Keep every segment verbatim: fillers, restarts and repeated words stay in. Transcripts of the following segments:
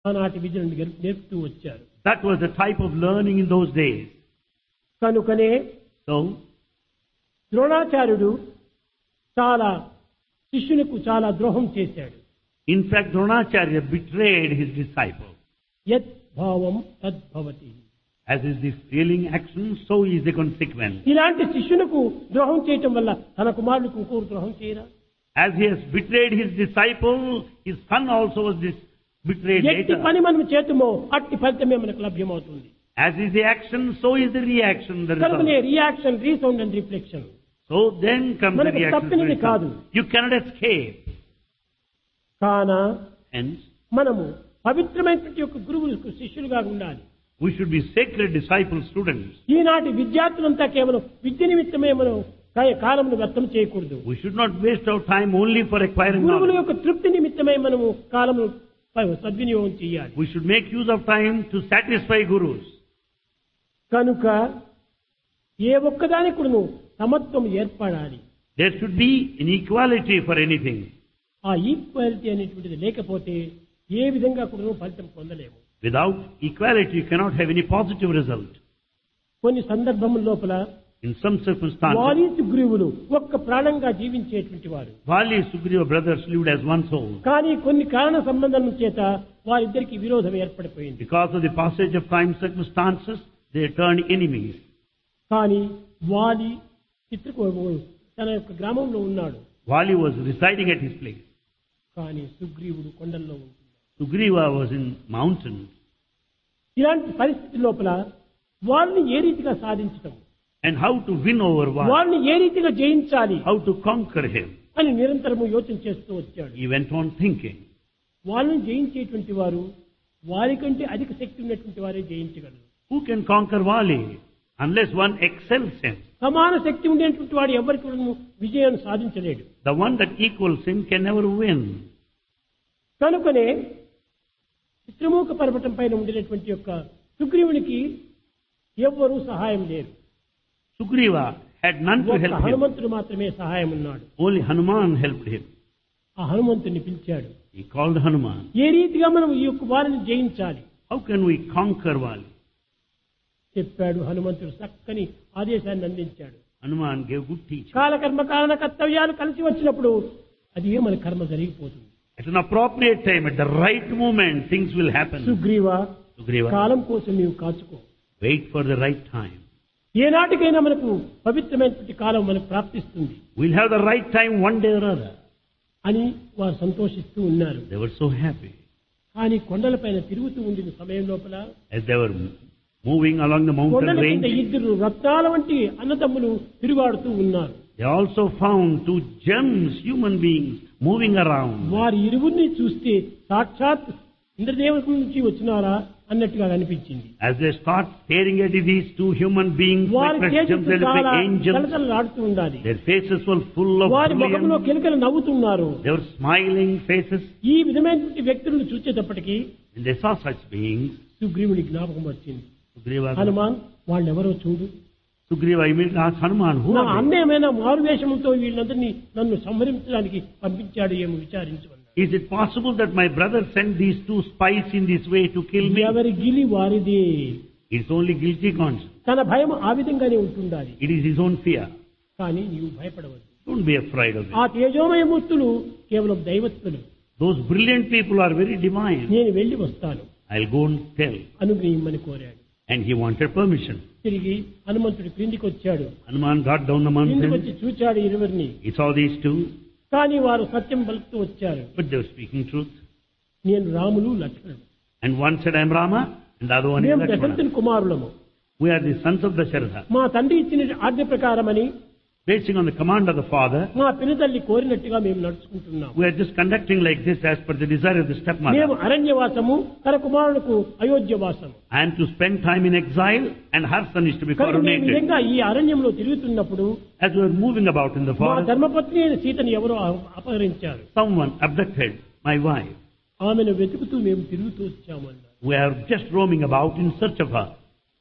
ఆనాటి విద్యను నేర్పుతూ వచ్చారు. That was the type of learning in those days. కనుకనే So, ద్రోణాచార్యుడు చాలా శిష్యునికి చాలా ద్రోహం చేశాడు. in fact, Dronacharya betrayed his disciple. యత్ భావం తద్భవతి. As is the feeling action, so is the consequence. ఇలాంటి శిష్యునికి ద్రోహం చేయటం వల్ల తన కుమారుడికి ఇంకో ద్రోహం చేయరా? As he has betrayed his disciple, his son also was this betrayed ఎట్టి later. పని మనం చేతుమో అట్టి ఫలితమే మనకు లభ్యమవుతుంది. As is the action, so is the reaction, the కనుకనే result. Reaction, resound and reflection. So then comes the మనకు reaction. తప్పినది result. కాదు. You cannot escape. కాన Hence, మనము పవిత్రమైనటువంటి యొక్క గురువులకు శిష్యులుగా ఉండాలి. we should be sacred disciple students. ఈనాటి విద్యార్థులంతా కేవలం విద్య నిమిత్తమే మనం కా- కాలమును వ్యర్థం చేయకూడదు. We should not waste our time only for acquiring గురువుల knowledge. యొక్క తృప్తి నిమిత్తమే మనము కాలమును ప- సద్వినియోగం చేయాలి. We should make use of time to satisfy gurus. కనుక ఏ ఒక్కదానికి కూడాను సమత్వం ఏర్పడాలి. There should be inequality for anything. ఆ ఈక్వాలిటీ అనేటువంటిది లేకపోతే ఏ విధంగా కూడా ఫలితం పొందలేము. Without equality, you cannot have any positive result. కొన్ని సందర్భముల లోపల In some circumstances, వారి సుగ్రీవులు ఒక్క ప్రాణంగా జీవించేటువంటి వారు. Vali Sugriva brothers lived as one soul. కానీ కొన్ని కారణ సంబంధం చేత వారిద్దరికి విరోధం ఏర్పడిపోయింది. Because of the passage of time circumstances, they turned enemies. కానీ వాలి చిత్రకు తన యొక్క గ్రామంలో ఉన్నాడు. Vali was residing at his place. కానీ సుగ్రీవుడు కొండల్లో ఉంటున్నాడు. Sugriva was in mountains. ఇలాంటి పరిస్థితి లోపల వాళ్ళని ఏ రీతిగా సాధించటం, And how to win over Vali, వాళ్ళని ఏ రీతిగా జయించాలి how to conquer him. అని నిరంతరము యోచన చేస్తూ వచ్చాడు. He went on thinking. వాళ్ళని జయించేటువంటి వారు వారికంటే అధిక శక్తి ఉన్నటువంటి వారే జయించగలరు. Who can conquer Vali unless one excels him? సమాన శక్తి ఉండేటువంటి వాడు ఎవరికి కూడా విజయాన్ని సాధించలేడు. The one that equals him can never win. కనుకనే చిత్రమూక పర్వతం పైన ఉండినటువంటి యొక్క సుగ్రీవునికి ఎవ్వరూ సహాయం లేరు. Sugriva had none to ఒక్క help him. హనుమంతుడు మాత్రమే సహాయం ఉన్నాడు. Only Hanuman helped him. ఆ హనుమంతుని పిలిచాడు. He called Hanuman. ఏ రీతిగా మనం ఈ యొక్క వారిని జయించాలి How can we conquer Vali? చెప్పాడు. హనుమంతుడు చక్కని ఆదేశాన్ని అందించాడు. Hanuman gave good teaching. కాలకర్మ కారణ కర్తవ్యాలు కలిసి వచ్చినప్పుడు అది ఏ మన కర్మ జరిగిపోతుంది. At an appropriate time, at the right moment, things will happen. Sugriva, Sugriva, కాలం కోసం నీవు కాచుకో. wait for the right time. ఏనాటికైనా మనకు పవిత్రమైనటువంటి కాలం మనకు ప్రాప్తిస్తుంది We'll have the right time one day or other. అని వారు సంతోషిస్తూ ఉన్నారు. They were so happy. కానీ కొండలపైన తిరుగుతూ ఉండిన సమయం లోపల As they were moving along the mountain కొండల కింద range, ఇద్దరు రత్నాల వంటి అన్నదమ్ములు తిరుగాడుతూ ఉన్నారు. they also found two gems, human beings, moving around. వారి ఇరువురిని చూస్తే సాక్షాత్ ఇంద్రదేవత నుంచి వచ్చినారా అన్నట్టుగా అనిపించింది. As they start staring at these two human beings, వారి like gems, చేతులు they look చాలా like angels. కలకలలాడుతూ ఉండాలి. Their faces were full of వారి ముఖంలో brilliance. కిలకలు నవ్వుతున్నారు. They were smiling faces. ఈ విధమైనటువంటి వ్యక్తులను చూసేటప్పటికీ When they saw such beings, సుగ్రీవుడి జ్ఞాపకం వచ్చింది. Sugriva, హనుమాన్, వాళ్ళెవరో చూడు. Sugriva immediately asked Hanuman, who నా are they? అన్న ఏమైనా మారువేషంతో వీళ్ళందరినీ నన్ను సంహరించడానికి పంపించాడు ఏమో విచారించమన్నాడు. Is it possible that my brother sent these two spies in this way to kill me? ఎవరి గిలి వారిదే. It's only guilty conscience. తన భయం ఆ విధంగానే ఉంటుండాలి. It is his own fear. కానీ నీవు భయపడవద్దు. Don't be afraid of ఆ it. తేజోమయ మూర్తులు కేవలం దైవత్తులు. Those brilliant people are very divine. నేను వెళ్లి వస్తాను I'll go and tell. అనుగ్రహించమని కోరాడు. And he wanted permission. తిరిగి హనుమంతుడు క్రిందికి వచ్చాడు. Hanuman got down the క్రిందికి mountain. వచ్చి చూచాడు ఇరువురిని. He saw these two, కానీ వారు సత్యం పలుకుతూ వచ్చారు. but they were speaking truth. నేను రాములు లక్ష్మణుడు. And one said, I am Rama, and the other one is మేము Lakshmana. దశరథుని కుమారులము. We are the sons of Dasharatha. మా తండ్రి ఇచ్చిన ఆజ్ఞ ప్రకారమని Basing on the command of the father, మా పినతల్లి కోరినట్టుగా మేము నడుచుకుంటున్నాం. we are just conducting like this as per the desire of the మేము stepmother. అరణ్యవాసము, తన కుమారులకు అయోధ్యవాసము. I am to spend time in exile, and her son is to be కనుక మేము ఈ coronated. విధంగా ఈ అరణ్యంలో తిరుగుతున్నప్పుడు As we were moving about in the మా forest, ధర్మపత్ని అయిన సీతని ఎవరో అపహరించారు. someone abducted my wife. ఆమెను వెతుకుతూ మేము తిరుగుతూ వచ్చామన్నారు. We are just roaming about in search of her.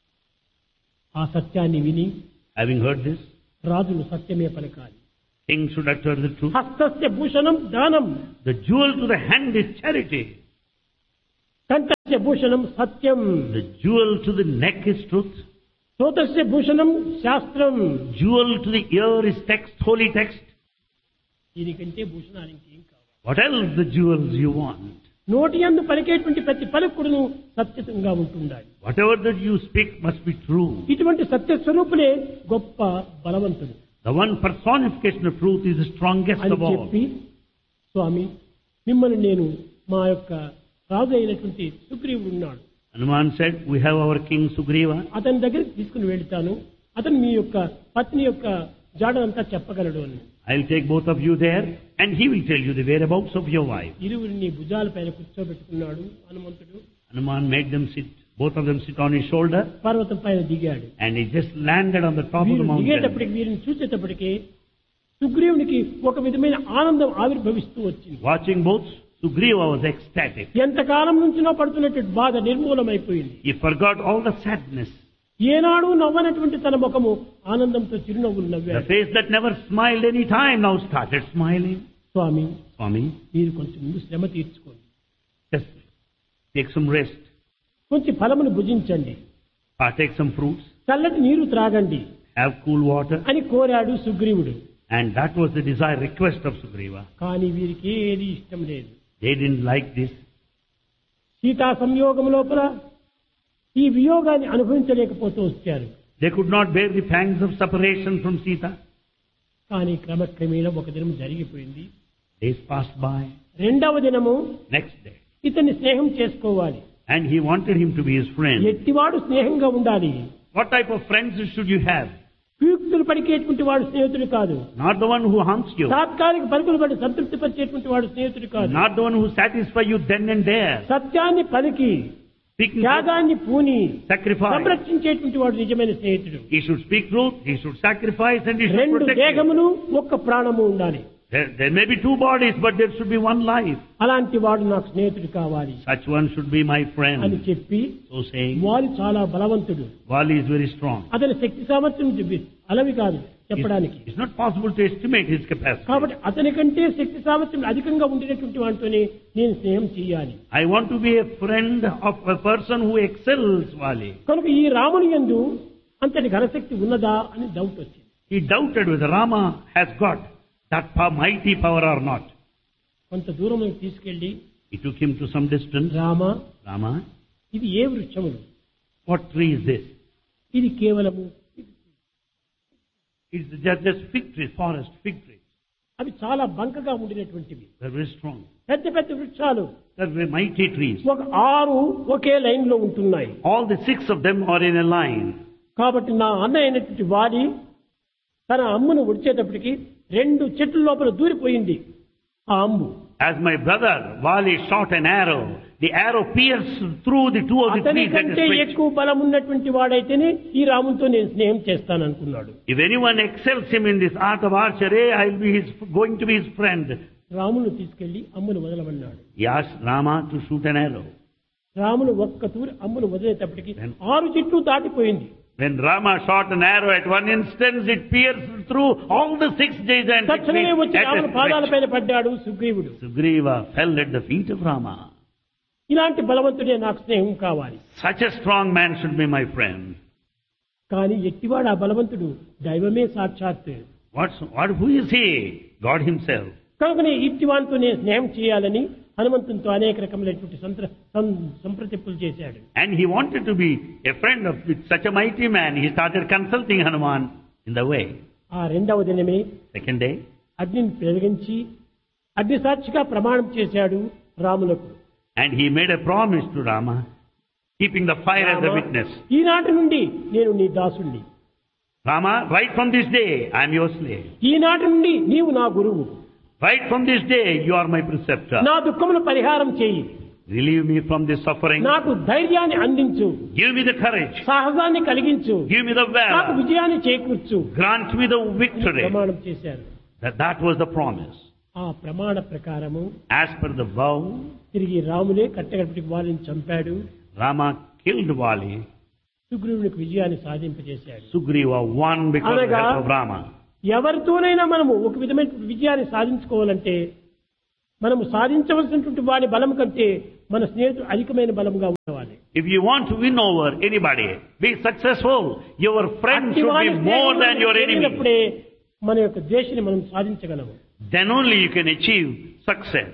ఆ సత్యాన్ని విని Having heard this, రాజులు సత్యమే పలకాలి. kings should utter the truth. హస్తస్య Bhushanam దానం, The jewel to the hand is charity. Kantha Bhushanam Satyam, The jewel to the neck is truth. శ్రోతస్య Bhushanam శాస్త్రం. Jewel to the ear is text, holy text. దీనికంటే భూషణాలు ఇంకేం కావాలి? What else the jewels you want? నోటి యందు పలికేటువంటి ప్రతి పలుకుడును సత్యంగా ఉంటుండాలి. Whatever that you speak must be true. ఇటువంటి సత్య స్వరూపులే గొప్ప బలవంతుడు The one personification of truth is the strongest అని of all. చెప్పి, స్వామి మిమ్మల్ని నేను మా యొక్క రాజు అయినటువంటి సుగ్రీవుడు ఉన్నాడు, Hanuman said, we have our king Sugriva. అతని దగ్గరికి తీసుకుని వెళ్తాను, అతను మీ యొక్క పత్ని యొక్క జాడనంతా చెప్పగలడు అని. I'll take both of you there and he will tell you the whereabouts of your wife. ఇరువురిని భుజాల పైన కూర్చోబెట్టుకున్నాడు హనుమంతుడు. Hanuman made them sit, both of them sit on his shoulder, పర్వతం పైన దిగాడు. and he just landed on the top of the వీరు mountain. దిగేటప్పటికి వీరిని చూసేటప్పటికి సుగ్రీవునికి ఒక విధమైన ఆనందం ఆవిర్భవిస్తూ వచ్చింది. Watching both, Sugriva was ecstatic. ఎంతకాలం నుంచినో పడుతున్నటువంటి బాధ నిర్మూలమైపోయింది. He forgot all the sadness. ఏనాడు నవ్వనటువంటి తన ముఖము ఆనందంతో చిరునవ్వులు The నవ్వాడు. face that never smiled any time now started smiling. Swamy Swami, మీరు కొంచెం ముందు శ్రమ తీర్చుకోండి, just take some rest, కొంచెం ఫలమును భుజించండి, partake some fruits, చల్లటి నీరు త్రాగండి have cool water. అని కోరాడు సుగ్రీవుడు. And that was the desired request of Sugriva. కానీ వీరికి ఏది ఇష్టం లేదు. They didn't like this. Sita సంయోగం లోపల ఈ వియోగాన్ని అనుభవించలేకపోతూ వచ్చారు. They could not bear the pangs of separation from Sita. కానీ క్రమక్రమేణా ఒక దినం జరిగిపోయింది. Days passed by. రెండవ దినము Next day. ఇతన్ని స్నేహం చేసుకోవాలి. And he wanted him to be his friend. ఎట్టివాడు స్నేహంగా ఉండాలి. What type of friends should you have? కుయుక్తులు పలికేటువంటి వాడు స్నేహితుడు కాదు. Not the one who haunts you. తాత్కాలిక పలుకులు పడి సంతృప్తి పరిచేటువంటి వాడు స్నేహితుడు కాదు. Not the one who satisfies you then and there. సత్యాన్ని పలికి Speaking truth, త్యాగాన్ని పూని sacrifice. సంరక్షించేటువంటి వాడు నిజమైన స్నేహితుడు. He should speak truth, he should sacrifice, and he should రెండు protect you. దేహములు ఒక్క ప్రాణము ఉండాలి. There, there may be two bodies, but there should be one life. అలాంటి వాడు నాకు స్నేహితుడు కావాలి Such one should be my అని friend. చెప్పి, So saying, వారు చాలా బలవంతుడు, Vali is very strong. అతని శక్తి సామర్థ్యం చెప్పి అలవి కాదు చెప్పడానికి. It's, it's not possible to estimate his capacity. కాబట్టి అతని కంటే శక్తి సామర్థ్యం అధికంగా ఉండినటువంటి వాటితోనే నేను స్నేహం చేయాలి. I want to be a friend of a person who excels Vali. కనుక ఈ రాముని యందు అంతటి ఘనశక్తి ఉన్నదా అని డౌట్ వచ్చింది. He doubted whether Rama has got that pow- mighty power or not. కొంత దూరం తీసుకెళ్లి, He took him to some distance. Rama Rama, ఇది ఏ వృక్షములు? what tree is this? ఇది కేవలము It's just, just fig tree, forest fig tree. అవి చాలా బంకగా ఉండినటువంటివి They're very strong. పెద్ద పెద్ద వృక్షాలు. They're very mighty trees. ఒక ఆరు ఒకే లైన్ లో ఉంటున్నాయి. All the six of them are in a line. కాబట్టి నా అన్న అయినటువంటి వాలి తన అమ్మును ఉడిచేటప్పటికి రెండు చెట్ల లోపల దూరిపోయింది ఆ అమ్ము. As my brother Vali shot an arrow, the arrow pierced through the two of the అతని trees that కంటే is fixed. ఎక్కువ బలం ఉన్నటువంటి వాడైతేనే ఈ రాములతో నేను స్నేహం చేస్తాననుకున్నాడు. If anyone excels him in this art of archery, I'll be his, going to be his friend. రామును తీసుకెళ్లి అమ్మును వదలమన్నాడు. He asked Rama to shoot an arrow. రామును ఒక్క తూరి అమ్మును వదిలేటప్పటికి ఆరు చెట్లు దాటిపోయింది. When Rama shot an arrow at one instance, it pierced through all the six giants. తక్షణమే వచ్చి రాముని పాదాలపైన పడ్డాడు సుగ్రీవుడు. Sugriva fell at the feet of Rama. ఇలాంటి బలవంతుడే నాకు స్నేహం కావాలి. Such a strong man should be my friend. కానీ ఎట్టివాడు ఆ బలవంతుడు? దైవమే సాక్షాత్. What's, what, who is he? God himself. కనుకనే ఇట్టివానితో నేను స్నేహం చేయాలని హనుమంతునితో అనేక రకములైనటువంటి సంప్ర- సం- సంప్రదింపులు చేశాడు. And he wanted to be a friend of with such a mighty man. He started consulting Hanuman in the way. ఆ రెండవ దినమే Second day, అగ్నిని పెరిగించి అగ్ని సాక్షిగా ప్రమాణం చేశాడు రాములకు. and he made a promise to Rama, keeping the fire as a witness. ఈనాటి నుండి నేను నీ దాసుణ్ణి. Rama, right from this day, I am your slave. ఈనాటి నుండి నీవు నా గురువు. Right from this day, you are my preceptor. నా దుఃఖమును పరిహారం చేయి. Relieve me from this suffering. నాకు ధైర్యాన్ని అందించు. Give me the courage. సాహసాన్ని కలిగించు. Give me the నాకు valor. విజయాన్ని చేకూర్చు. Grant me the victory. ప్రమాణం చేశారు. That, that was the promise. ఆ ప్రమాణ ప్రకారము As per the vow, తిరిగి రాములే కట్టగడపటికి వారిని చంపాడు. Rama killed Vali. సుగ్రీవునికి విజయాన్ని సాధింపజేశాడు. Sugriva won because of the అనగా help of Rama. ఎవరితోనైనా మనము ఒక విధమైన విజయాన్ని సాధించుకోవాలంటే మనము సాధించవలసినటువంటి వారి బలం కంటే మన స్నేహితుడు అధికమైన బలంగా ఉండాలి. If you want to win over anybody, be successful, your friend should be more than your enemy. అప్పుడే మన యొక్క ద్వేషాన్ని మనం సాధించగలము. Then only you can achieve success.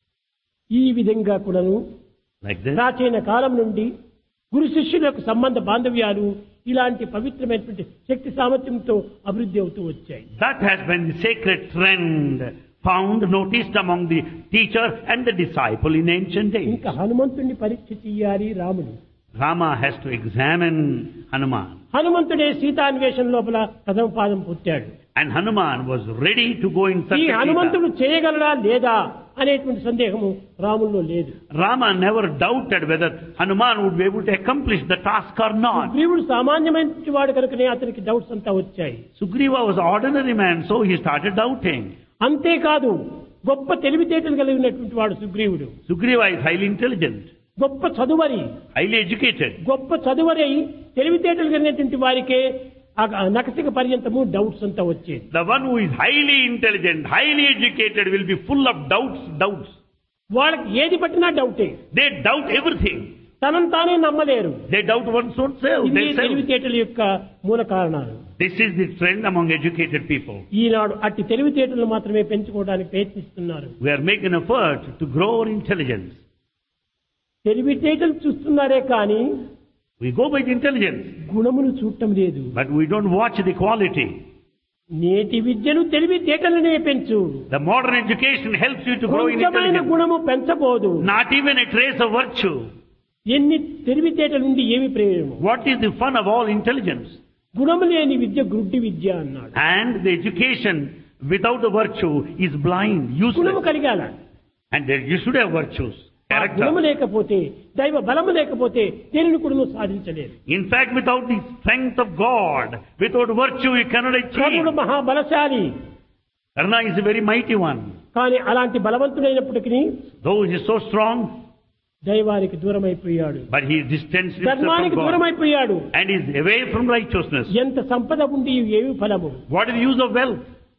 ఈ విధంగా కూడాను Like this. ప్రాచీన కాలం నుండి గురు శిష్యుల యొక్క సంబంధ బాంధవ్యాలు ఇలాంటి పవిత్రమైనటువంటి శక్తి సామర్థ్యంతో అభివృద్ధి అవుతూ వచ్చాయి. That has been the sacred trend found, noticed among the teacher and the disciple in ancient days. ఇంకా హనుమంతుడిని పరీక్ష చెయ్యాలి రాముడు. Rama has to examine Hanuman. హనుమంతుడే సీతాన్వేషణ లోపల ప్రథమ పాదం పుట్టాడు. And Hanuman was ready to go in search ఈ of Sita. హనుమంతుడు చేయగలడా లేదా అనేటువంటి సందేహము రాముల్లో లేదు. Rama never doubted whether Hanuman would be able to accomplish the task or not. సుగ్రీవుడు సామాన్యమైన వాడు కనుకనే అతనికి డౌట్స్ అంతా వచ్చాయి. Sugriva was an ordinary man, so he started doubting. అంతేకాదు గొప్ప తెలివితేటలు కలిగినటువంటి వాడు సుగ్రీవుడు. Sugriva is highly intelligent, గొప్ప చదువరి, highly educated. గొప్ప చదువరి తెలివితేటలు కలిగినటువంటి వారికే ఆ నకసిక పర్యంతము డౌట్స్ అంతా వచ్చేది. The one who is highly intelligent, highly educated will be full of doubts, doubts. వాళ్ళకి ఏది పట్టినా డౌటే. They doubt everything. తనను తానే నమ్మలేరు. They doubt one's own self. ఇది They self. తెలివితేటల యొక్క మూల కారణాలు. This is the trend among educated people. ఈనాడు అట్టి తెలివితేటలు మాత్రమే పెంచుకోవడానికి ప్రయత్నిస్తున్నారు. We are making an effort to grow our intelligence. తెలివితేటలు చూస్తున్నారే కానీ We go by the intelligence, గుణమును చూడటం లేదు. but we don't watch the quality. నేటి విద్యను తెలివితేటలనే పెంచు. The modern education helps you to grow in కొంచెమైన intelligence. గుణము పెంచబోదు. Not even a trace of virtue. ఎన్ని తెలివితేటలుండి ఏమి ప్రయోజనం? What is the fun of all intelligence? గుణము లేని విద్య గుడ్డి విద్య అన్నాడు. And the education without the virtue is blind, గుణము useless. కలిగాల. And there, you should have virtues, ఆ గుణము character. లేకపోతే దైవ బలము లేకపోతే దేనిని కూడా నువ్వు సాధించలేరు. In fact, without the strength of God, without virtue, you cannot కర్ణుడు achieve. మహాబలశాలి. Karna is a very mighty one. కానీ అలాంటి బలవంతుడైనప్పటికీ Though he is so strong, దైవానికి దూరం అయిపోయాడు. but he distanced himself ధర్మానికి from దూరం God అయిపోయాడు. and is away from righteousness. ఎంత సంపద ఉండి ఏమి ఫలము? What is the use of wealth?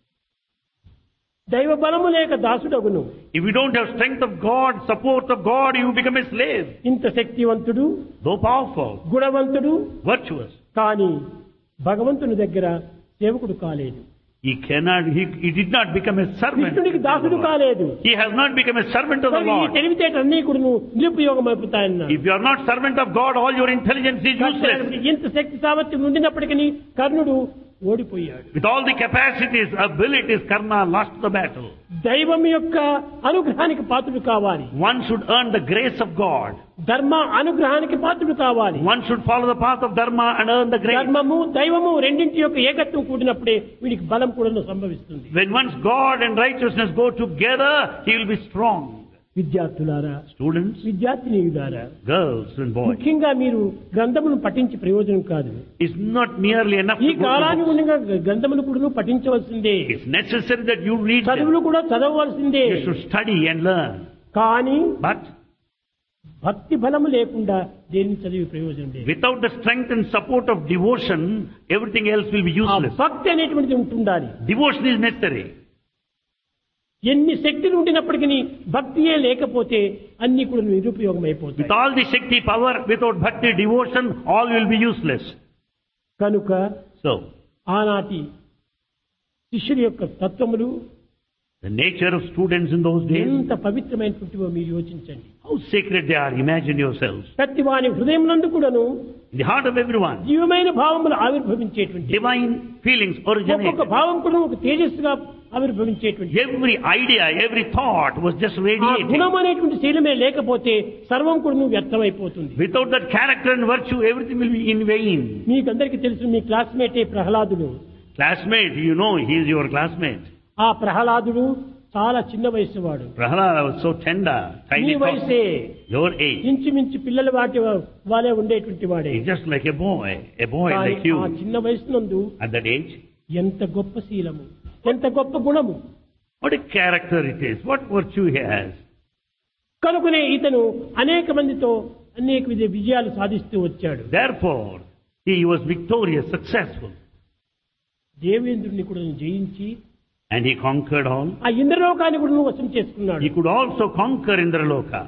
దైవ బలము లేక దాసుడగును. If you don't have strength of God, support of God, you become a slave. ఇంత శక్తివంతుడు, Though powerful, గుణవంతుడు, virtuous, కానీ భగవంతుని దగ్గర సేవకుడు కాలేదు. he cannot, he, he did not become a servant. కృష్ణుడికి దాసుడు కాలేదు. He has not become a servant of the మరి ఈ Lord. తెలివితేటలన్నీ కూడా నిరుపయోగం అయిపోతాయన్నా. If you are not servant of God, all your intelligence is useless. ఇంత శక్తి సామర్థ్యం ఉండినప్పటికీ కర్ణుడు ఓడిపోయాడు. With all the capacities, abilities, Karna lost the battle. దైవం యొక్క అనుగ్రహానికి పాత్రుడు కావాలి. One should earn the grace of God. ధర్మ అనుగ్రహానికి పాత్రుడు కావాలి. One should follow the path of Dharma and earn the grace. ధర్మము దైవము రెండింటి యొక్క ఏకత్వం కూడినప్పుడే వీడికి బలం కూడా సంభవిస్తుంది. When once God and righteousness go together, he will be strong. విద్యార్థులారా, Students, విద్యార్థినియులారా, girls and boys. ముఖ్యంగా మీరు గ్రంథములను పఠించి ప్రయోజనం కాదు. It's not merely enough ఈ to go to కాలానికి books. ఉండగా గ్రంథములు కూడా పఠించవలసిందే. It's necessary that you read చదువులు them. కూడా చదవవలసిందే. You should study and learn. కానీ But భక్తి బలము లేకుండా దేన్ని చదివి ప్రయోజనం లేదు. without the strength and support of devotion, everything else will be ఆ useless. భక్తి అనేటువంటిది ఉంటుండాలి. Devotion is necessary. ఎన్ని శక్తులు ఉండినప్పటికీ భక్తియే లేకపోతే అన్ని కూడా నిరుపయోగం With అయిపోతాయి. all the Shakti power, without bhakti devotion, all will be useless. కనుక So, ఆనాటి శిష్యుల యొక్క తత్వములు the nature of students in those days, ఎంత పవిత్రమైనటువంటివో మీరు యోచించండి. how sacred they are, imagine yourselves. ప్రతి వాని హృదయం నందు కూడాను In the heart of everyone, జీవమైన భావములు ఆవిర్భవించేటువంటి divine feelings originate. ఒక్కొక్క భావం కూడా ఒక తేజస్సుగా ఆవిర్భవించేటువంటి Every idea, every thought was just ఆ radiating. గుణం అనేటువంటి శీలమే లేకపోతే సర్వం కూడా నువ్వు వ్యర్థమైపోతుంది. Without that character and virtue, everything will be in vain. మీకందరికీ తెలుసు, మీ క్లాస్మేటే ప్రహ్లాదుడు. Classmate, you know, he is your classmate. ఆ ప్రహ్లాదుడు చాలా చిన్న వయసు వాడు. Prahlada was so tender, me tiny, వయసే your age. ఇంచుమించు పిల్లల వాటి వాళ్ళే ఉండేటువంటి వాడే. He's just like a boy, a boy కానీ like you. ఆ చిన్న వయసు నందు At that age, ఎంత గొప్ప శీలము, ఎంత గొప్ప గుణము. what a character it is, what virtue he has. కనుకనే ఇతను అనేక మందితో అనేక విధ విజయాలు సాధిస్తూ వచ్చాడు. Therefore, he was victorious, successful. దేవేంద్రుడిని కూడా జయించి And he conquered all. ఆ ఇంద్రలోకాన్ని కూడా వశం చేసుకున్నాడు. He could also conquer Indraloka.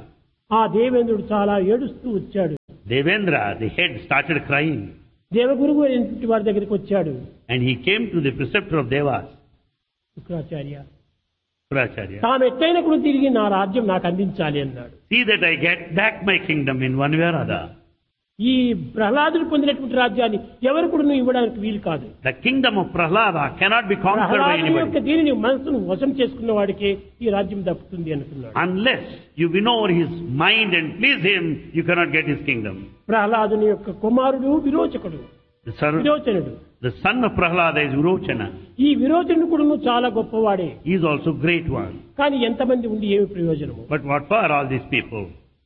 ఆ దేవేంద్రుడు చాలా ఏడుస్తూ వచ్చాడు. Devendra, the head, started crying. దేవగురువు అయినటువంటి వారి దగ్గరికి వచ్చాడు. And he came to the preceptor of Devas, Shukracharya, Shukracharya. తాను ఎట్టైన కూడా తిరిగి నా రాజ్యం నాకు అందించాలి అన్నాడు. See that I get back my kingdom in one way or other. ఈ ప్రహ్లాదుడు పొందినటువంటి రాజ్యాన్ని ఎవరు కూడా నువ్వు ఇవ్వడానికి వీలు కాదు. The kingdom of Prahlada cannot be conquered by ప్రహ్లాదుని యొక్క anybody. దీనిని మనసును వశం చేసుకున్న వాడికే ఈ రాజ్యం దక్కుతుంది అనుకున్నాడు. Unless you win over his mind and please him, you cannot get his kingdom. ప్రహ్లాదుని యొక్క కుమారుడు విరోచకుడు, The son, విరోచనుడు. the son of Prahlada is Virochana. ఈ విరోచనుడు కూడా చాలా గొప్పవాడే. He is also great one. కానీ ఎంతమంది ఉండి ఏమి ప్రయోజనము? But what for all these people?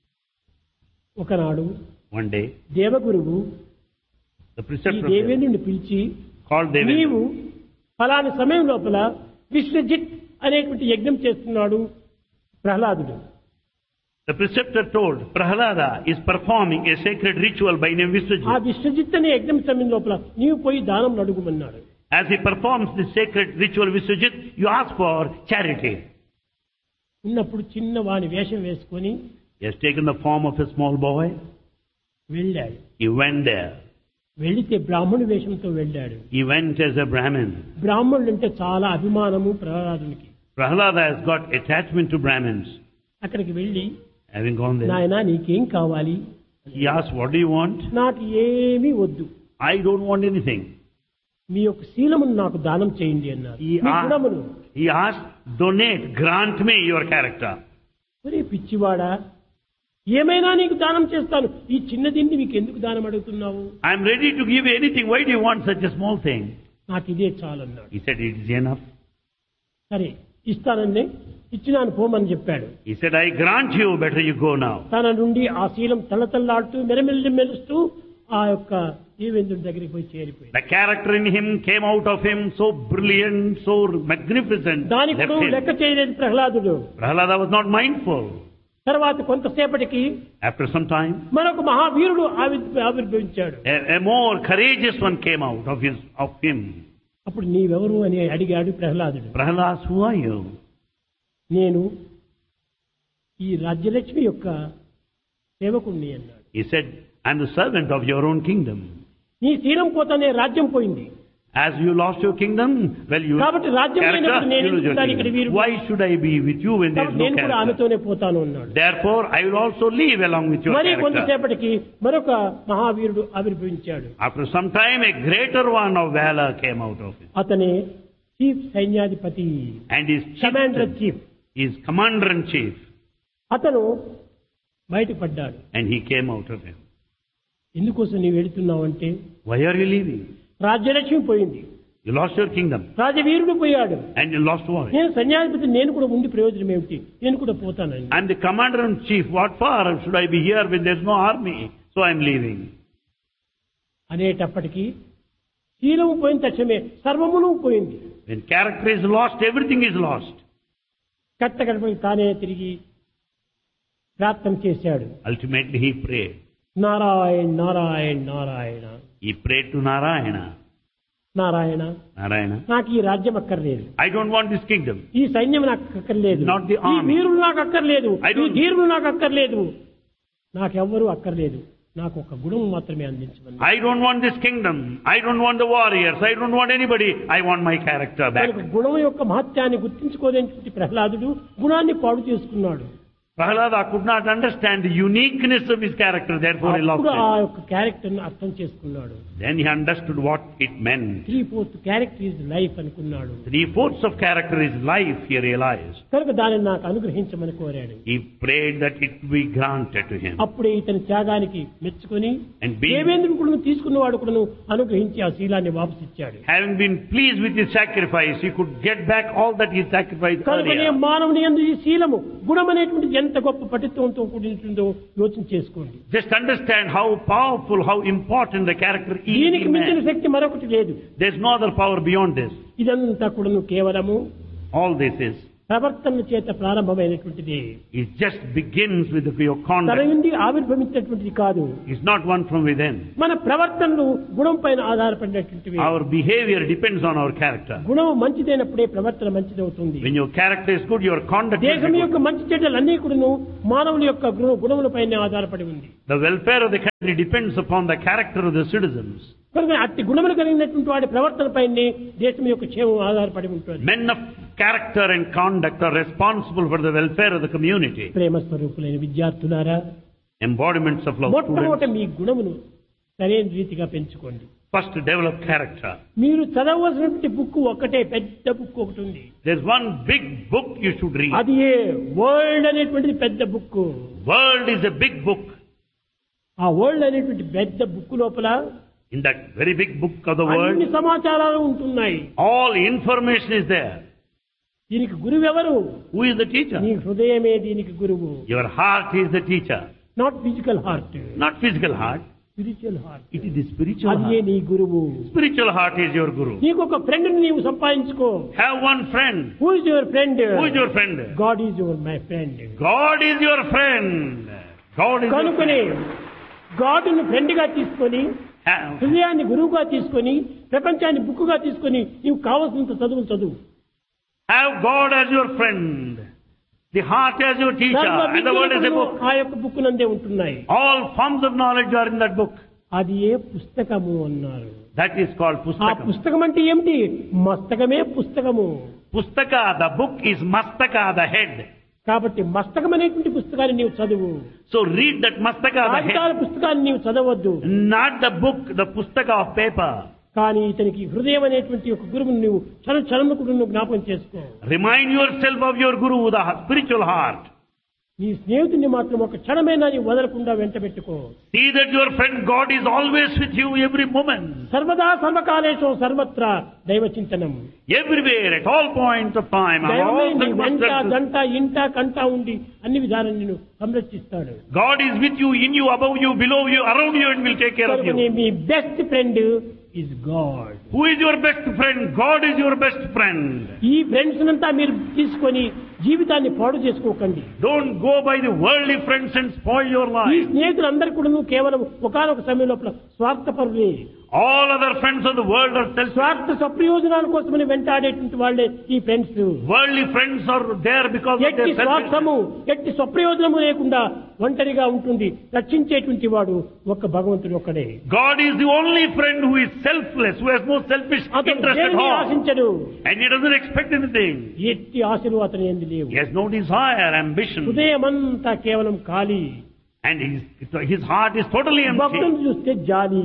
ఒకనాడు One day, దేవగురువు the ఈ preceptor of Devas దేవేంద్రుని పిలిచి, called Devendra. నీవు ఫలాని సమయం లోపల విశ్వజిత్ అనేటువంటి యజ్ఞం చేస్తున్నాడు ప్రహ్లాదుడు. The preceptor told Prahlada is performing a sacred ritual by name ఆ Viswajit. విశ్వజిత్ అనే యజ్ఞం సమయం లోపల నీవు పోయి దానం అడుగుమన్నాడు. As he performs the sacred ritual Viswajit, you ask for charity. ఉన్నప్పుడు చిన్న వాని వేషం వేసుకొని He has taken the form of a small boy. వెళ్ళాడు. He went there. వెళితే బ్రాహ్మణు వేషంతో వెళ్ళాడు. He went as a Brahmin. బ్రాహ్మణులు అంటే చాలా అభిమానము ప్రహ్లాదునికి. Prahlada has got attachment to Brahmins. అక్కడికి వెళ్ళి, Having gone there, నాయనా నీకేం కావాలి? he asked, what do you want? నాకు ఏమీ వద్దు, I don't want anything. మీ యొక్క శీలమును నాకు దానం చేయండి అన్నారు. He me asked, గుణమును. he asked, donate, grant me your character. ఒరే పిచ్చివాడా, ఏమైనా నీకు దానం చేస్తాను, ఈ చిన్న దీన్ని మీకు ఎందుకు దానం అడుగుతున్నావు? I am ready to give you anything. Why do you want such a small thing? నాకు ఇదే చాలు అన్నాడు. He said, it is enough. సరే ఇస్తానన్నే, ఇచ్చినాను పోమని చెప్పాడు. He said, I grant you, better you go now. తన నుండి ఆ శీలం తలతల్లాడుతూ మెరమెల్లి మెరుస్తూ ఆ యొక్క దేవేంద్రుడి దగ్గరికి పోయి చేరిపోయింది. The character in him came out of him so brilliant, so magnificent. దానికి left కూడా him. లెక్క చేయలేదు ప్రహ్లాదుడు. Prahlada was not mindful. తర్వాత కొంతసేపటికి After some time, మరొక మహావీరుడు ఆవిర్- ఆవిర్భవించాడు. a, a more courageous one came out of his of him. అప్పుడు నీవెవరు అని అడిగాడు ప్రహ్లాదుడు. Prahlada, who are you? నేను ఈ రాజ్యలక్ష్మి యొక్క సేవకుణ్ణి అన్నాడు. He said, I am the servant of your own kingdom. నీ శీలం పోతానే రాజ్యం పోయింది. As you lost your kingdom, well, you కాబట్టి రాజ్యం character, లేనప్పుడు నేను you lose your ఎందుకు ఇక్కడ kingdom. Veerudu? Why should I be with you when there is కాబట్టి no నేను కూడా character? ఆమెతోనే పోతాను అన్నాడు. Therefore, I will also leave along with your మరి character. కొంతసేపటికి మరొక మహావీరుడు ఆవిర్భవించాడు. After some time, a greater one of valor came out of him. అతనే చీఫ్ సైన్యాధిపతి, And his commander chieftain, chief. his commander-in-chief, అతను బయటకు పడ్డాడు. and he came out of him. ఎందుకోసం నీవు వెళుతున్నావు అంటే, Why are you leaving? Rajyalakshmi పోయింది, You lost your kingdom, రాజవీరుడు పోయాడు, and you lost what? నేను సన్యాధిపతి, నేను కూడా ఉండి ప్రయోజనం ఏమిటి, నేను కూడా పోతానండి. I'm the commander-in-chief. What for should I be here when there's no army? So I'm leaving. అనేటప్పటికీ శీలము పోయిన తక్షణమే సర్వమును పోయింది. When character is lost, everything is lost. కట్ట గడపకి తానే తిరిగి ప్రార్థన చేశాడు. Ultimately, he prayed. Narayana Narayana Narayana He prayed to Narayana. Narayana, Narayana, నాకు ఈ రాజ్యం అక్కర్లేదు, I don't want this kingdom. ఈ సైన్యం నాకు అక్కర్లేదు, Not the ఈ army. వీరులు నాకు అక్కర్లేదు, I ఈ don't- ధీరులు నాకు అక్కర్లేదు, నాకెవ్వరూ అక్కర్లేదు, నాకు ఒక గుణం మాత్రమే అందించమని. I don't want this kingdom. I don't want the warriors. I don't want anybody. I want my character back. కనుక గుణం యొక్క మహత్యాన్ని గుర్తించుకోలేని ప్రహ్లాదుడు గుణాన్ని పాడు చేసుకున్నాడు. Prahlada could not understand the uniqueness of his character, therefore he lost అప్పుడు ఆ it. యొక్క క్యారెక్టర్ ను అర్థం చేసుకున్నాడు. Then he understood what it meant. Three fourth character is life అనుకున్నాడు. Three-fourths of character is life, he realized. కనుక దానిని నాకు అనుగ్రహించమని కోరాడు. He prayed that it be granted to him. అప్పుడే ఇతని త్యాగానికి మెచ్చుకొని And being, దేవేంద్రుడు కూడా తీసుకున్నవాడు కూడా అనుగ్రహించి ఆ శీలాన్ని వాపసు ఇచ్చాడు. having been pleased with his sacrifice, he could get back all that he sacrificed కనుకనే earlier. మానవుని యందు ఈ శీలము గుణం అనేటువంటిది ఎంత గొప్ప పటిత్వంతో కూడింటుందో యోచన చేసుకోండి. Just understand how powerful, how important the character is దీనికి in మించిన man. శక్తి మరొకటి లేదు. There's no other power beyond this. ఇదంతా కూడా కేవలము All this is ప్రవర్తన చేత ప్రారంభమైనటువంటిది. It just begins with your తన conduct. నుండి ఆవిర్భవించినటువంటిది కాదు. It's not one from within. మన ప్రవర్తనలు గుణం పైన ఆధారపడినటువంటివి. Our behavior depends on our character. గుణం మంచిదైనప్పుడే ప్రవర్తన మంచిదవుతుంది. When your character is good, your conduct is దేశం యొక్క good. మంచి చెడ్డలన్నీ కూడాను మానవుల యొక్క గుణ- గుణములపైనే ఆధారపడి ఉంది. The welfare of the country depends upon the character of the citizens. కనుక అట్టి గుణములు కలిగినటువంటి వాడి ప్రవర్తన పైనే దేశం యొక్క క్షేమం ఆధారపడి ఉంటుంది. Men of character and conduct are responsible for the welfare of the community. ప్రేమ స్వరూపులైన విద్యార్థులారా, Embodiments of love మొట్టమొదట students. మీ గుణమును సరైన రీతిగా పెంచుకోండి. First develop character. మీరు చదవవలసినటువంటి బుక్ ఒకటే, పెద్ద బుక్ ఒకటి ఉంది. There's one big book you should read. అది ఏ వరల్డ్ అనేటువంటిది పెద్ద book. World is a big book. ఆ వరల్డ్ అనేటువంటి పెద్ద బుక్ లోపల In that very big book of the అన్ని world, సమాచారాలు ఉంటున్నాయి. all information is there. దీనికి గురువు ఎవరు? Who is the teacher? నీ హృదయమే దీనికి గురువు. Your heart is the teacher. Not physical heart, Not physical heart. Spiritual heart. It is the spiritual అదే heart. నీ గురువు. Spiritual heart is your guru. నీకు ఒక ఫ్రెండ్ నీవు సంపాదించుకో. Have one friend. Who is your friend? Who is your friend? God is your my friend. God is your friend. God is your కనుకనే friend. గాడ్ని friend గా తీసుకొని, Have, హృదయాన్ని గురువుగా తీసుకొని, ప్రపంచాన్ని బుక్కుగా తీసుకొని నీవు కావలసినంత చదువులు చదువు. have God as your friend. The heart as your teacher. సర్వ And the world is a విద్యలు book. ఆ యొక్క బుక్ నందే ఉంటున్నాయి. All forms of knowledge are in that book. అది ఏ పుస్తకము అన్నారు. That is called ఆ Pustakam. పుస్తకం అంటే ఏమిటి? మస్తకమే పుస్తకము. Pustaka, the book is Mastaka, the head. కాబట్టి మస్తకం అనేటువంటి పుస్తకాన్ని నీవు చదువు. So read that Mastaka, the కాగితాల head. పుస్తకాన్ని నీవు చదవద్దు. Not the book, the Pustaka of paper. కానీ ఇతనికి హృదయం అనేటువంటి ఒక గురువును నువ్వు క్షణ క్షణము కూడా నువ్వు జ్ఞాపకం చేసుకో. Remind yourself of your Guru, the spiritual heart. నీ స్నేహితుడిని మాత్రం ఒక క్షణమైనా నీవు వదలకుండా వెంట పెట్టుకో. See that your friend God is always with you every moment. సర్వదా సర్వకాలేషు సర్వత్రా దైవ చింతనం. Everywhere, at all points of time, at దైవమే all నీ వెంట circumstances. గంట ఇంట కంట ఉండి అన్ని విధాలను నిన్ను సంరక్షిస్తాడు. God is with you, in you, above you, below you, around you, and will take care of కనుకనే you. Me best friend is God. Who is your best friend? God is your best friend. ఈ friends అంతా మీరు తీసుకొని జీవితాన్ని పాడు చేసుకోకండి. Don't go by the worldly friends and spoil your ఈ life. స్నేహితులందరూ కూడా నువ్వు కేవలం ఒకానొక సమయం లోపల స్వార్థపరులే. All other friends of the world are selfish. స్వార్థ స్వప్రయోజనాల కోసమని వెంటాడేటువంటి వాళ్ళే ఈ friends. Worldly friends are there because of ఎట్టి their selfishness. స్వార్థము, ఎట్టి స్వప్రయోజనము లేకుండా ఒంటరిగా ఉంటుంది రక్షించేటువంటి వాడు ఒక్క భగవంతుడు ఒక్కడే. God is the only friend who is selfless, who has no selfish అతను interest at దేనిని all. ఆశించడు. And he doesn't expect anything. ఎట్టి ఆశలు అతని యందు లేవు. He has no desire, ambition. హృదయమంతా కేవలం ఖాళీ. And his, his heart is totally భక్తులను empty. చూస్తే జాలి.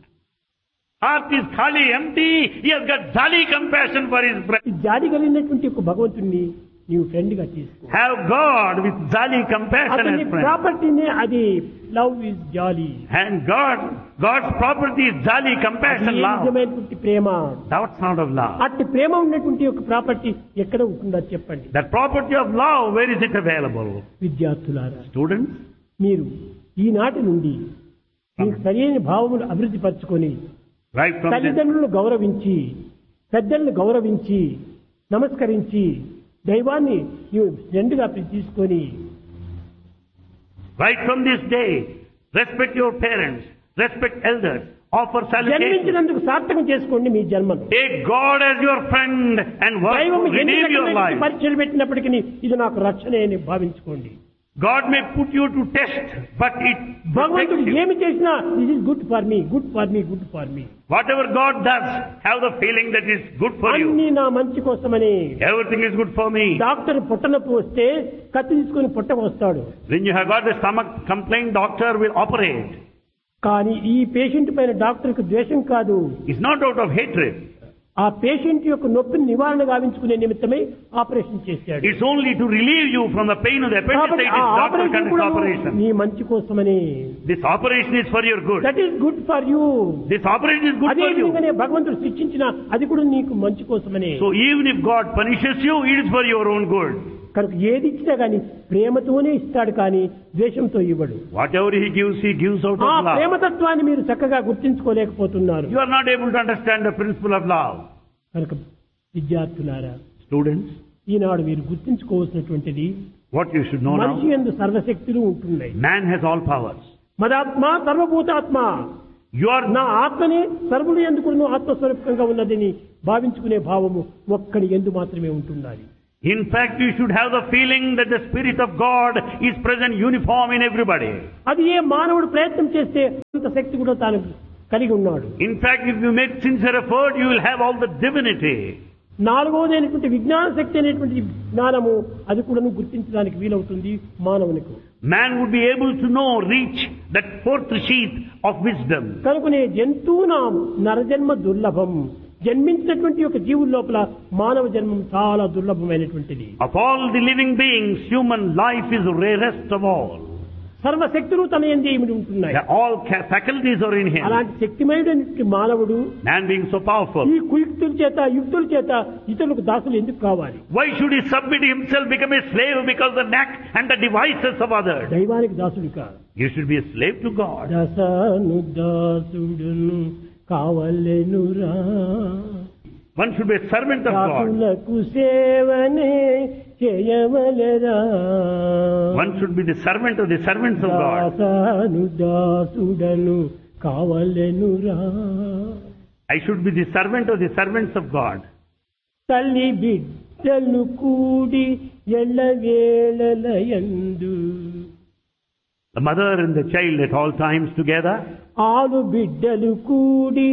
Heart is khali, empty. He has got jolly compassion for his brother. ఈ జాలి కలిగినటువంటి ఒక భగవంతుణ్ణి నీవు ఫ్రెండ్ గా తీసుకో. Have God with jolly compassion అతని as friend. ప్రాపర్టీనే అది లవ్ ఇస్ జాలి. And God, God's property is jolly compassion, love. నిజమైనటువంటి ప్రేమ. That's not of love. అట్టి ప్రేమ ఉన్నటువంటి ఒక ప్రాపర్టీ ఎక్కడ ఉంటుందో చెప్పండి. That property of love, where is it available? విద్యార్థులారా, Students, మీరు ఈనాటి నుండి మీ సరైన భావములు అభివృద్ధి పరచుకొని right from this, తల్లిదండ్రులను గౌరవించి, పెద్దలను గౌరవించి, నమస్కరించి, దైవాన్ని నీవు ఫ్రెండ్గా తీసుకొని right from this day, respect your parents, respect elders, offer salutation. జన్మించినందుకు సార్థకం చేసుకోండి మీ జన్మను. Take God as your friend and work దైవం to ఎన్ని redeem your రకమైన life. పరీక్షలు పెట్టినప్పటికీ ఇది నాకు రక్షణ అని భావించుకోండి. God may put you to test, but it protects భగవంతుడు you. ఏమి చేసినా this is good for me, good for me, good for me. Whatever God does, have the feeling that it's good for you. అన్ని నా మంచి కోసమని. Everything is good for me. Doctor పుట్టనొప్పి వస్తే కత్తి తీసుకొని పుట్టకు వస్తాడు. When you have got the stomach complaint, doctor will operate. కానీ ఈ పేషెంట్ పైన డాక్టర్కి ద్వేషం కాదు. It's not out of hatred. ఆ పేషెంట్ యొక్క నొప్పిని నివారణ గావించుకునే నిమిత్తమై ఆపరేషన్ చేశాడు. It's only to relieve you from the pain of the కాబట్టి appendicitis. ఆ Doctor ఆపరేషన్ conducts కూడా operation. నీ మంచి కోసమని. This operation is for your good. That is good for you. This operation is good అదే for you. విధంగానే భగవంతుడు శిక్షించిన అది కూడా నీకు మంచి కోసమని. So even if God punishes you, it is for your own good. కనుక ఏది ఇచ్చినా గానీ ప్రేమతోనే ఇస్తాడు, కానీ ద్వేషంతో ఇవ్వడు. Whatever He gives, He gives out ఆ of love. ప్రేమతత్వాన్ని మీరు చక్కగా గుర్తించుకోలేకపోతున్నారు. You are not able to understand the principle of love. కనుక విద్యార్థులారా, Students, ఈనాడు మీరు గుర్తించుకోవాల్సినటువంటిది What you should know మనిషి now, యందు సర్వశక్తులు ఉంటున్నాయి. man has all powers. మదాత్మ సర్వభూతాత్మ, You are నా ఆత్మని సర్వులు ఎందుకు ఆత్మస్వరూపంగా ఉన్నదని భావించుకునే భావము ఒక్కడి ఎందు మాత్రమే ఉంటున్నది. In fact, you should have the feeling that the Spirit of God is present uniform in everybody. అది ఏ మానవుడు ప్రయత్నం చేస్తే అంత శక్తి కూడా తాను కలిగి ఉన్నాడు. In fact, if you make sincere effort, you will have all the divinity. నాలుగవది అయినటువంటి విజ్ఞాన శక్తి అనేటువంటి జ్ఞానము అది కూడా గుర్తించడానికి వీలవుతుంది మానవునికి. Man would be able to know, reach that fourth sheath of wisdom. కనుకనే జంతువునాం నరజన్మ దుర్లభం, జన్మించినటువంటి ఒక జీవుల లోపల మానవ జన్మం చాలా దుర్లభమైనటువంటిది. Of all the living beings, human life is rarest of all. సర్వశక్తులు తన యందు ఏమిటి ఉంటున్నాయి. All ca- faculties are in him. అలాంటి శక్తిమయుడైన మానవుడు Man being so powerful, ఈ కుయుక్తుల చేత యుక్తుల చేత ఇతరులకు దాసులు ఎందుకు కావాలి? why should he submit himself, become a slave because the knack and the devices of others? దైవానికి దాసుడు కాదు. You should be a slave to God. దశను దాసుడును కావలెనురా, One should be a servant of God. దాసులకు సేవనే చేయవలెరా. One should be the servant of the servants of God. దాసను దాసుడను కావలెనురా, I should be the servant of the servants of God. తల్లి బిడ్డలు కూడి ఎల్లవేళలయందు, The mother and the child at all times together. ఆలు బిడ్డలు కూడి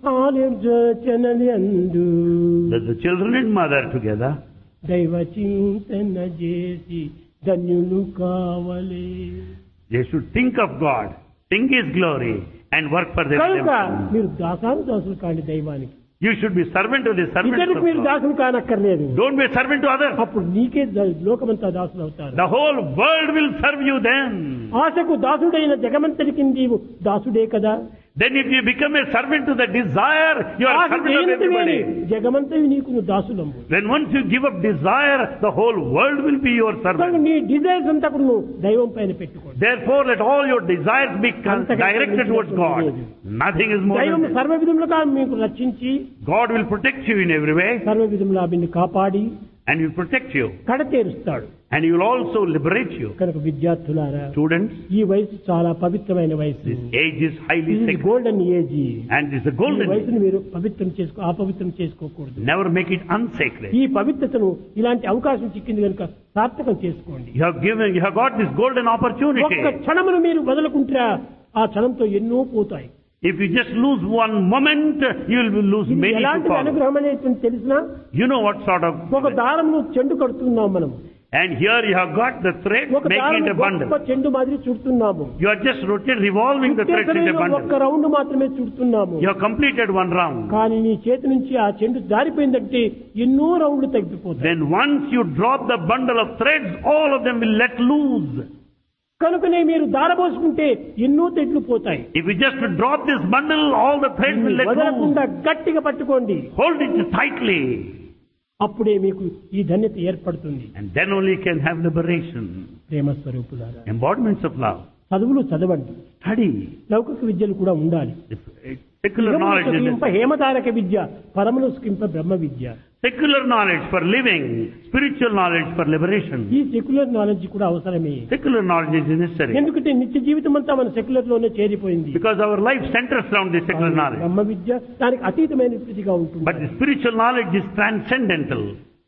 ఆలోచనలందు, The, the children and mother together. దైవ చింతన చేసి ధన్యులు కావలే. They should think of God, think His glory, and work for their కనుక redemption. మీరు దాసాను దాసులు కాండి దైవానికి. You should be servant of the servants ఇతరులకు of మీరు God. దాసులు కానక్కర్లేదు. Don't be a servant to others. అప్పుడు నీకే ద- లోకమంతా దాసులు అవుతారు. The whole world will serve you then. ఆశకు దాసుడైన జగమంతటికి నీవు దాసుడే కదా. Then if you become a servant to the desire, you are a Asha servant of జయంతివేని everybody. జగమంతవి నీకు నువ్వు దాసులము. Then once you give up desire, the whole world will be your కనుక servant. నీ desires అంతా కూడా నువ్వు దైవం పైన పెట్టుకోండి. Therefore, let all your desires be con- అంతకంటే directed towards God. Nothing is more దైవం than this. సర్వ విధములుగా మీకు రక్షించి God will protect you in every way, సర్వ విధములా నిన్ను కాపాడి and He will protect you, కడతేరుస్తాడు. and He will also liberate you. కనుక విద్యార్థులారా, Students, ఈ వయసు చాలా పవిత్రమైన వయసు. this age is highly ఇది sacred, golden age. and it's a ఈ golden age. వయసును మీరు పవిత్రం చేసుకో అపవిత్రం చేసుకోకూడదు. Never make it unsacred. ఈ పవిత్రతను ఇలాంటి అవకాశం చిక్కింది కనుక సార్థకం చేసుకోండి. You have given, you have got this golden opportunity. ఒక్క క్షణమును మీరు వదలకుంటారా ఆ క్షణంతో ఎన్నో పోతాయి. If you just lose one moment, you will lose ఇది many to ఎలాంటి follow. అనుగ్రహం అనేటువంటి తెలిసినా You know what sort of... ఒక దారంను చెండు కడుతున్నాం మనం. And here you have got the thread, ఒక making దారం it a గొప్ప bundle. చెండు మాదిరి చుడుతున్నాము. You are just rotating, revolving the threads in a ఒక్క bundle. రౌండ్ మాత్రమే చుడుతున్నాము. You have completed one round. కానీ నీ చేతి నుంచి ఆ చెండు జారిపోయిందంటే ఎన్నో రౌండ్లు తగ్గిపోతాయి. Then once you drop the bundle of threads, all of them will let loose. కనుకనే మీరు దారబోసుకుంటే ఎన్నో తెడ్లు పోతాయి. If you just drop this bundle, all the threads will let వదలకుండా loose. గట్టిగా పట్టుకోండి. Hold it tightly. అప్పుడే మీకు ఈ ధన్యత ఏర్పడుతుంది. And then only you can have liberation. ప్రేమ స్వరూపులారా, Embodiments of love. చదువులు చదవండి. Study. లౌకిక విద్యలు కూడా ఉండాలి. Secular knowledge is సుఖింప necessary. హేమతారక Vidya, పరములు సుఖింప Brahma Vidya. Secular knowledge for living, spiritual knowledge for liberation. ఈ సెక్యులర్ నాలెడ్జ్ కూడా అవసరమే. Secular knowledge is necessary. ఎందుకంటే నిత్య జీవితం అంతా మన సెక్యులర్ లోనే చేరిపోయింది. Because our life centers around the secular knowledge. బ్రహ్మ విద్య దానికి అతీతమైన స్థితిగా ఉంటుంది. But the spiritual knowledge is transcendental.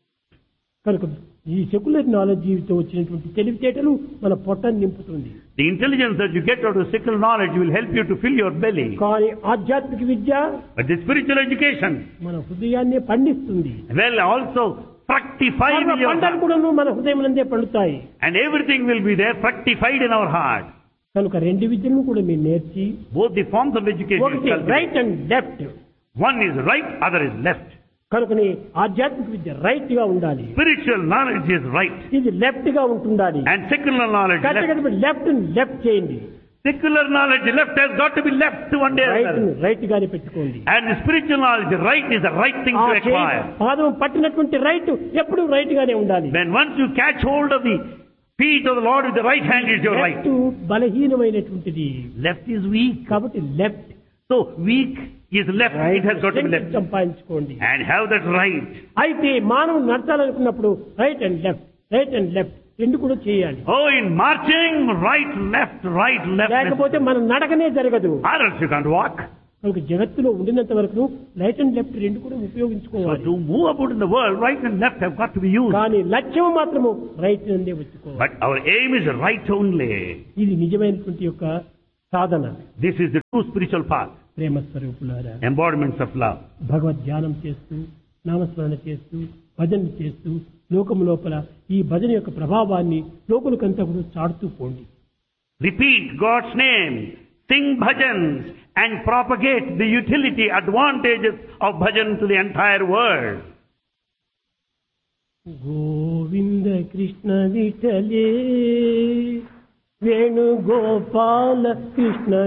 కనుక ఈ సెక్యులర్ నాలెడ్జితో వచ్చినటువంటి తెలివితేటలు మన పొట్టను నింపుతుంది. The intelligence that you get out of secular knowledge will help you to fill your belly. కానీ ఆధ్యాత్మిక విద్య But the spiritual education మన హృదయాన్ని పండిస్తుంది. will also fructify in your పంటలు heart. కూడా మన హృదయంలోనే పండుతాయి. And everything will be there fructified in our heart. కనుక రెండు విద్యలను కూడా మీరు నేర్చి Both the forms of education ఒకటి is cultivated. Right and left. One is right, other is left. కనుకని ఆధ్యాత్మిక విద్య రైట్ గా ఉండాలి, Spiritual knowledge is right. ఇది లెఫ్ట్ గా ఉంటుండాలి. And secular knowledge left. Left left చేయండి, Secular knowledge left has got to be left one day or right another. Right గానే పెట్టుకోండి. And the spiritual knowledge right is the right thing ఆ to చేయి acquire. పాదం పట్టినటువంటి right ఎప్పుడు right గానే ఉండాలి. When once you catch hold of the feet of the Lord with the right hand is your right. Left బలహీనమైనటువంటిది Left is weak. కాబట్టి left So weak is left, it has got to be Strength left. సంపాదించుకోండి. And have that right. అయితే మానవుడు నడచాలనుకున్నప్పుడు right and left right and left రెండు కూడా చేయాలి. Oh, in marching, right, left, right, left. లేకపోతే మన నడకనే జరగదు. Or else you can't walk. మనకు జగత్తులో ఉండినంత వరకు రైట్ అండ్ లెఫ్ట్ రెండు కూడా So ఉపయోగించుకోవాలి. to move about in the world, right and left have got to be used. కానీ లక్ష్యం మాత్రము రైట్ నుండే వచ్చుకోవాలి. But our aim is right only. ఇది నిజమైనటువంటి యొక్క సాధన. This is the true spiritual path. ప్రేమ స్వరూపులారా, Embodiments of love. భగవద్ ధ్యానం చేస్తూ నామస్మరణ చేస్తూ భజన చేస్తూ లోకము లోపల ఈ భజన యొక్క ప్రభావాన్ని లోకులకంతా కూడా చాటుతూ పోండి. Repeat God's name, sing bhajans, and propagate the utility, advantages of bhajan to the entire world. Govinda Krishna విఠలే Venugopala Krishna